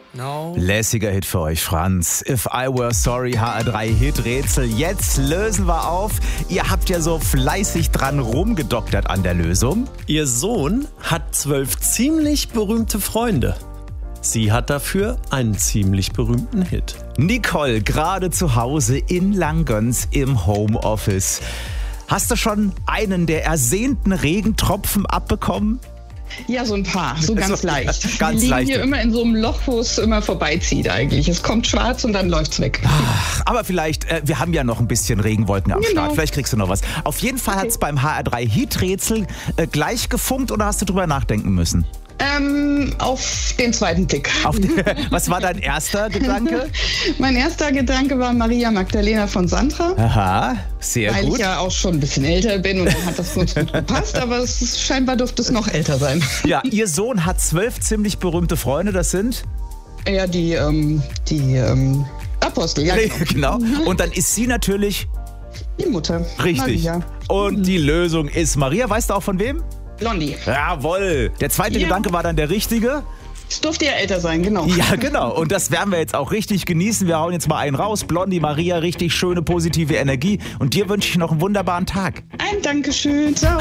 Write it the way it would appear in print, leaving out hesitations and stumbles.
No. Lässiger Hit für euch, Franz. If I Were Sorry, HR3-Hit-Rätsel. Jetzt lösen wir auf. Ihr habt ja so fleißig dran rumgedoktert an der Lösung. Ihr Sohn hat 12 ziemlich berühmte Freunde. Sie hat dafür einen ziemlich berühmten Hit. Nicole, gerade zu Hause in Langgöns im Homeoffice. Hast du schon einen der ersehnten Regentropfen abbekommen? Ja, so ein paar, so ganz leicht. Ganz Die liegen leicht. hier immer in so einem Loch, wo es immer vorbeizieht eigentlich. Es kommt schwarz und dann läuft's weg. Aber vielleicht, wir haben ja noch ein bisschen Regenwolken am Genau. Start. Vielleicht kriegst du noch was. Auf jeden Fall hat's beim HR3-Hit-Rätsel gleich gefunkt oder hast du drüber nachdenken müssen? Auf den zweiten Blick. Was war dein erster Gedanke? Mein erster Gedanke war Maria Magdalena von Sandra, Aha, sehr weil gut. ich ja auch schon ein bisschen älter bin und dann hat das ganz gut gepasst, aber scheinbar dürfte es noch älter sein. Ja, ihr Sohn hat 12 ziemlich berühmte Freunde, das sind? Ja, die Apostel, ja. Genau. Und dann ist sie natürlich Die Mutter. richtig. Maria. Und die Lösung ist Maria. Weißt du auch von wem? Blondie. Jawohl. Der zweite Ja. Gedanke war dann der richtige. Es durfte ja älter sein, genau. Ja, genau. Und das werden wir jetzt auch richtig genießen. Wir hauen jetzt mal einen raus. Blondie, Maria, richtig schöne, positive Energie. Und dir wünsche ich noch einen wunderbaren Tag. Ein Dankeschön. Ciao.